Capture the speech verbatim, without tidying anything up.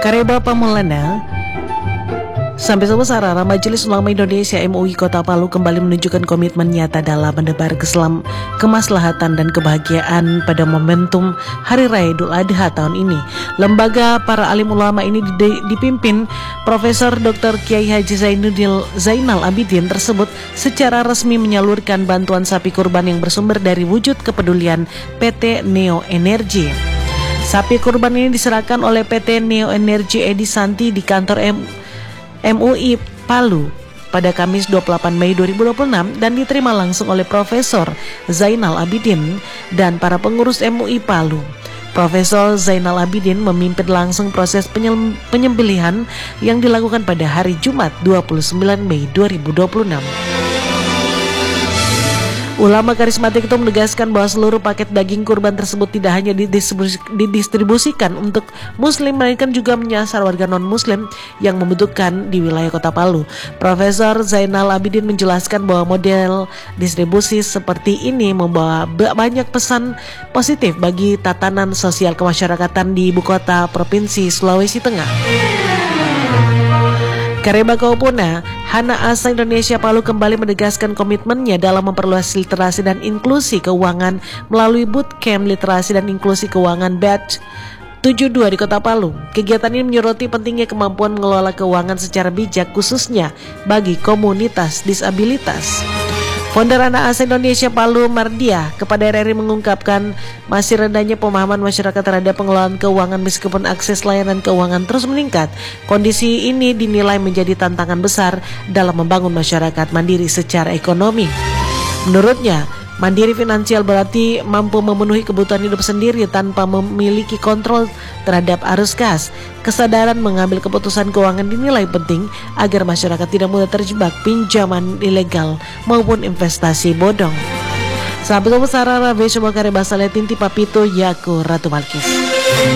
Kareba Pamulana. Sampai Sarara, Majelis Ulama Indonesia M U I Kota Palu kembali menunjukkan komitmen nyata dalam menebar keselam, kemaslahatan dan kebahagiaan pada momentum Hari Raya Idul Adha tahun ini. Lembaga para alim ulama ini dipimpin Profesor Doktor Kiai Haji Zainuddin Zainal Abidin tersebut secara resmi menyalurkan bantuan sapi kurban yang bersumber dari wujud kepedulian P T Neo Energy. Sapi kurban ini diserahkan oleh P T Neo Energy Edi Santi di kantor M M U I Palu pada Kamis dua puluh delapan Mei dua ribu dua puluh enam dan diterima langsung oleh Profesor Zainal Abidin dan para pengurus M U I Palu. Profesor Zainal Abidin memimpin langsung proses penyembelihan yang dilakukan pada hari Jumat dua puluh sembilan Mei dua ribu dua puluh enam. Ulama karismatik itu menegaskan bahwa seluruh paket daging kurban tersebut tidak hanya didistribusikan untuk muslim, melainkan juga menyasar warga non-muslim yang membutuhkan di wilayah Kota Palu. Profesor Zainal Abidin menjelaskan bahwa model distribusi seperti ini membawa banyak pesan positif bagi tatanan sosial kemasyarakatan di ibu kota Provinsi Sulawesi Tengah. Kareba Kaupuna, Hana Asa Indonesia Palu kembali menegaskan komitmennya dalam memperluas literasi dan inklusi keuangan melalui bootcamp literasi dan inklusi keuangan batch tujuh puluh dua di Kota Palu. Kegiatan ini menyoroti pentingnya kemampuan mengelola keuangan secara bijak khususnya bagi komunitas disabilitas. Founder Hana Asa Indonesia Palu Mardia kepada R R I mengungkapkan masih rendahnya pemahaman masyarakat terhadap pengelolaan keuangan meskipun akses layanan keuangan terus meningkat. Kondisi ini dinilai menjadi tantangan besar dalam membangun masyarakat mandiri secara ekonomi. Menurutnya, mandiri finansial berarti mampu memenuhi kebutuhan hidup sendiri tanpa memiliki kontrol terhadap arus kas. Kesadaran mengambil keputusan keuangan dinilai penting agar masyarakat tidak mudah terjebak pinjaman ilegal maupun investasi bodong. Sahabat Sarara, Besok Kareba Saletinti Papito Yaku Ratu Malkis.